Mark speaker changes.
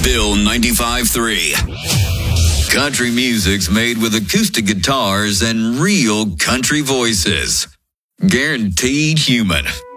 Speaker 1: Bill 95.3. Country music's made with acoustic guitars and real country voices. Guaranteed human.